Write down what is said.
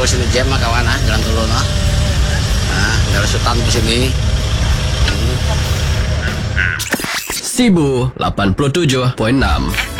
sini jam lah kawan jalan dulu nah. Dari Sultan ke sini. Sibu 87.6